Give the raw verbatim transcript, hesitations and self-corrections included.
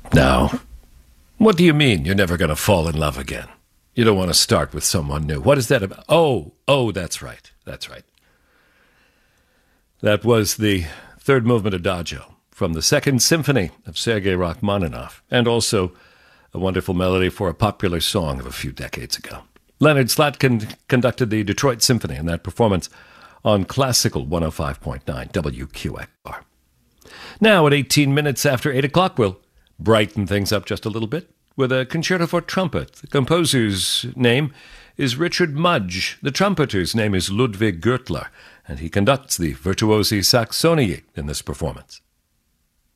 Now, what do you mean you're never going to fall in love again? You don't want to start with someone new. What is that about? Oh, oh, that's right. That's right. That was the third movement Adagio from the Second Symphony of Sergei Rachmaninoff, and also a wonderful melody for a popular song of a few decades ago. Leonard Slatkin conducted the Detroit Symphony in that performance on Classical one oh five point nine W Q X R. Now, at eighteen minutes after eight o'clock, we'll brighten things up just a little bit with a concerto for trumpet. The composer's name is Richard Mudge. The trumpeter's name is Ludwig Gürtler, and he conducts the Virtuosi Saxonii in this performance.